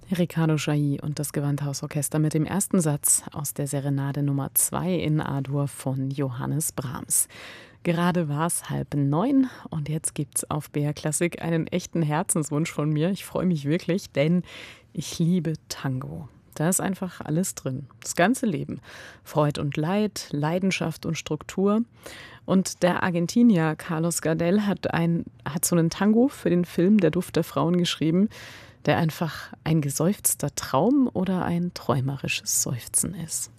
Riccardo Chailly und das Gewandhausorchester mit dem ersten Satz aus der Serenade Nummer 2 in A-Dur von Johannes Brahms. Gerade war es 8:30 und jetzt gibt's auf BR Klassik einen echten Herzenswunsch von mir. Ich freue mich wirklich, denn ich liebe Tango. Da ist einfach alles drin. Das ganze Leben. Freud und Leid, Leidenschaft und Struktur. Und der Argentinier Carlos Gardel hat so einen Tango für den Film Der Duft der Frauen geschrieben, der einfach ein geseufzter Traum oder ein träumerisches Seufzen ist.